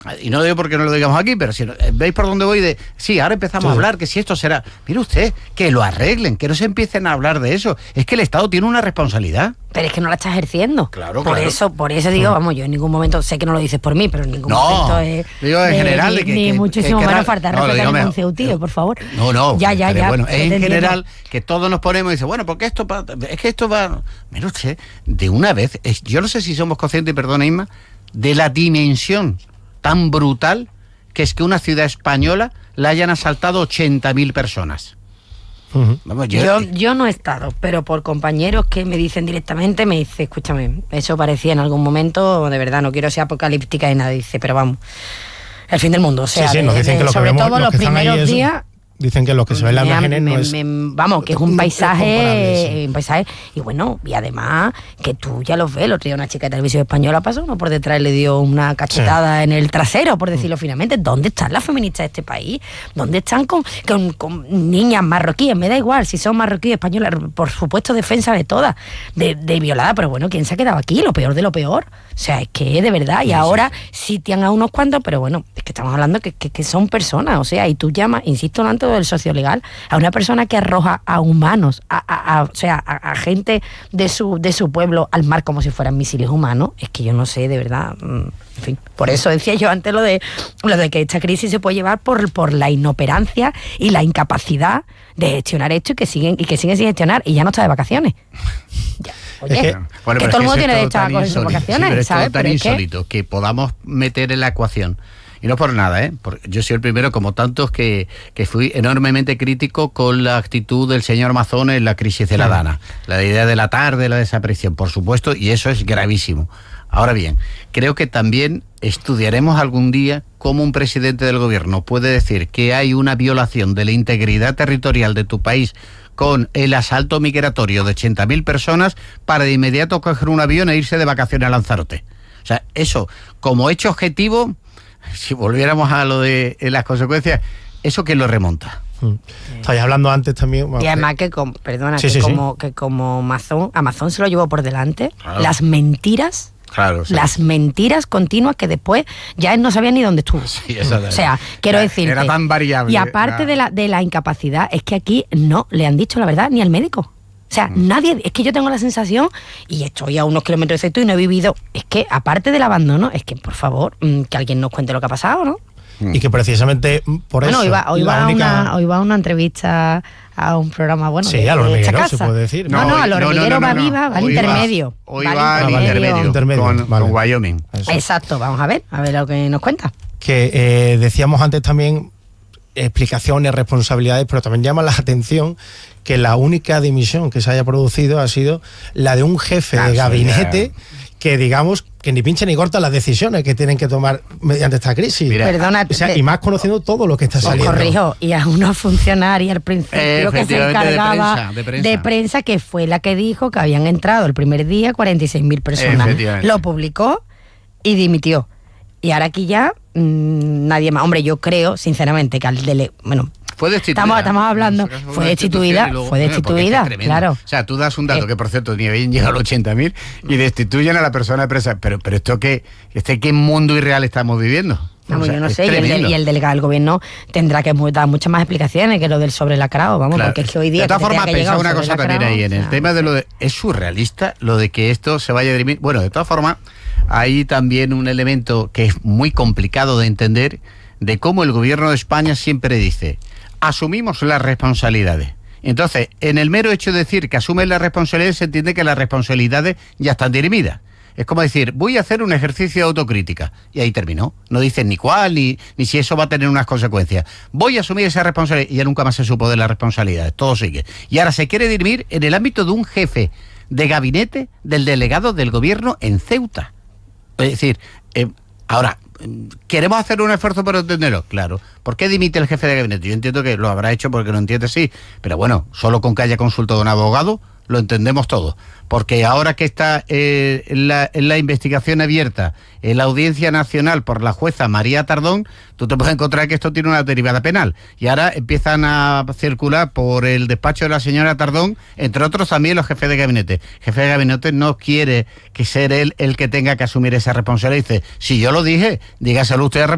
Y no lo digo porque no lo digamos aquí, pero si veis por dónde voy sí, ahora empezamos a hablar que si esto será... Mire usted, que lo arreglen, que no se empiecen a hablar de eso. Es que el Estado tiene una responsabilidad. Pero es que no la está ejerciendo. Claro, por eso digo, vamos, yo en ningún momento, sé que no lo dices por mí, pero en ningún momento digo en general ni muchísimo menos falta respeto a ningún ceutío, por favor. No. Ya. Bueno, es en general que todos nos ponemos y dice, bueno, porque es que esto va... Mira usted, de una vez, yo no sé si somos conscientes, perdona Inma, de la dimensión tan brutal que es que una ciudad española la hayan asaltado 80.000 personas. Vamos, yo no he estado, pero por compañeros que me dicen directamente, me dice, escúchame, eso parecía en algún momento, de verdad, no quiero ser apocalíptica y nada, dice, pero vamos, el fin del mundo, o sea, nos dicen que lo sobre que vemos, todo los primeros días... Dicen que lo que se ve en las imágenes vamos, que es un paisaje, y bueno, y además que tú ya los ves. El otro día una chica de Televisión Española pasó uno por detrás y le dio una cachetada en el trasero, por decirlo finamente. ¿Dónde están las feministas de este país? ¿Dónde están con niñas marroquíes? Me da igual si son marroquíes, españolas, por supuesto defensa de todas, de violada, pero bueno, ¿quién se ha quedado aquí? Lo peor de lo peor. O sea, es que de verdad, y ahora sitian a unos cuantos, pero bueno, es que estamos hablando que son personas, o sea, y tú llamas, insisto, antes del sociolegal, a una persona que arroja a humanos, a gente de su pueblo al mar como si fueran misiles humanos, es que yo no sé, de verdad, en fin, por eso decía yo antes lo de que esta crisis se puede llevar por la inoperancia y la incapacidad de gestionar esto y que siguen sin gestionar, y ya no está de vacaciones. Ya. Oye, que todo el mundo tiene derecho a coger sus vacaciones, pero ¿sabes? Es tan insólito que podamos meter en la ecuación. Y no por nada, porque yo soy el primero, como tantos, que fui enormemente crítico con la actitud del señor Mazón en la crisis de la Dana. La idea de la tarde, la desaparición, por supuesto, y eso es gravísimo. Ahora bien, creo que también estudiaremos algún día cómo un presidente del gobierno puede decir que hay una violación de la integridad territorial de tu país con el asalto migratorio de 80.000 personas para de inmediato coger un avión e irse de vacaciones a Lanzarote. O sea, eso, como hecho objetivo... Si volviéramos a lo de las consecuencias, ¿eso quién lo remonta? Estabais hablando antes también... Y además que como Amazon se lo llevó por delante, claro. Las mentiras... Claro, sí. Las mentiras continuas que después ya él no sabía ni dónde estuvo. Sí, eso o sea, quiero decirte... Era tan variable. Y aparte de la incapacidad, es que aquí no le han dicho la verdad ni al médico. O sea, nadie, es que yo tengo la sensación, y estoy a unos kilómetros de esto y no he vivido, es que aparte del abandono, es que por favor, que alguien nos cuente lo que ha pasado, ¿no? Y que precisamente por eso... Hoy va a una entrevista a un programa, sí, al hormiguero se puede decir. Al hormiguero va viva, va al intermedio. Hoy va al intermedio con Wyoming. Eso. Exacto, vamos a ver lo que nos cuenta. Que decíamos antes también explicaciones, responsabilidades, pero también llama la atención que la única dimisión que se haya producido ha sido la de un jefe de gabinete que, digamos, que ni pincha ni corta las decisiones que tienen que tomar mediante esta crisis. Perdona, y más conociendo todo lo que está saliendo. Corrijo, y a una funcionaria al principio que se encargaba de prensa, que fue la que dijo que habían entrado el primer día 46.000 personas. Lo publicó y dimitió. Y ahora aquí ya nadie más. Hombre, yo creo, sinceramente, que fue destituida. Estamos hablando, fue destituida, claro. O sea, tú das un dato que, por cierto, ni habían llegado a los 80.000 y destituyen a la persona de prensa. Pero esto ¿qué mundo irreal estamos viviendo? Vamos, yo no sé, y el delegado del gobierno tendrá que dar muchas más explicaciones que lo del sobrelacrado, porque es que hoy día... De todas formas, pensaba una cosa también ahí, en el tema de lo de... ¿Es surrealista lo de que esto se vaya a dirimir? Bueno, de todas formas, hay también un elemento que es muy complicado de entender, de cómo el gobierno de España siempre dice, asumimos las responsabilidades. Entonces, en el mero hecho de decir que asumen las responsabilidades, se entiende que las responsabilidades ya están dirimidas. Es como decir, voy a hacer un ejercicio de autocrítica. Y ahí terminó. No dicen ni cuál, ni si eso va a tener unas consecuencias. Voy a asumir esa responsabilidad. Y ya nunca más se supo de las responsabilidades. Todo sigue. Y ahora se quiere dirimir en el ámbito de un jefe de gabinete del delegado del gobierno en Ceuta. Es decir, ahora, ¿queremos hacer un esfuerzo para entenderlo? Claro. ¿Por qué dimite el jefe de gabinete? Yo entiendo que lo habrá hecho porque lo entiende, sí. Pero bueno, solo con que haya consultado a un abogado, lo entendemos todo. Porque ahora que está la investigación abierta en la Audiencia Nacional por la jueza María Tardón, tú te puedes encontrar que esto tiene una derivada penal. Y ahora empiezan a circular por el despacho de la señora Tardón, entre otros también los jefes de gabinete. El jefe de gabinete no quiere que sea él el que tenga que asumir esa responsabilidad. Dice, si yo lo dije, dígaselo usted